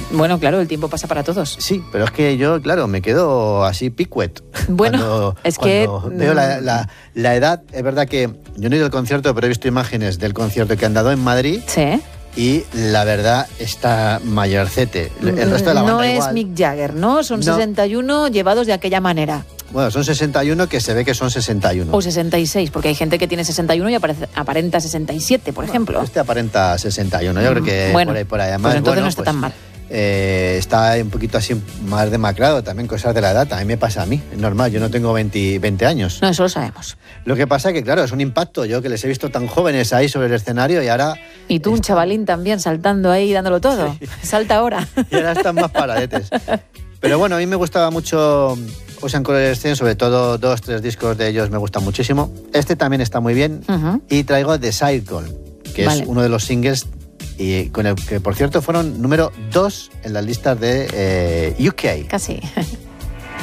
Bueno, claro, el tiempo pasa para todos. Sí, pero es que yo, claro, me quedo así picuet. Bueno, cuando veo la edad, es verdad que yo no he ido al concierto, pero he visto imágenes del concierto que han dado en Madrid. Sí. Y la verdad está mayorcete. El resto de la banda no igual. es Mick Jagger, ¿no? Son 61 llevados de aquella manera. Bueno, son 61 que se ve que son 61. O 66, porque hay gente que tiene 61 y aparenta 67, por ejemplo. Este aparenta 61, yo creo que bueno, por ahí. Además, pues entonces no está tan mal. Está un poquito así más demacrado, también cosas de la edad, también me pasa a mí, es normal, yo no tengo 20 años. No, eso lo sabemos. Lo que pasa es que, claro, es un impacto, yo que les he visto tan jóvenes ahí sobre el escenario y ahora... Y tú, un chavalín también, saltando ahí, dándolo todo. Sí. Salta ahora. Y ahora están más paradetes. Pero bueno, a mí me gustaba mucho Ocean Color Scene, sobre todo 2-3 discos de ellos me gustan muchísimo. Este también está muy bien. Y traigo The Cycle, que es uno de los singles y con el que, por cierto, fueron número 2 en las listas de UK. Casi.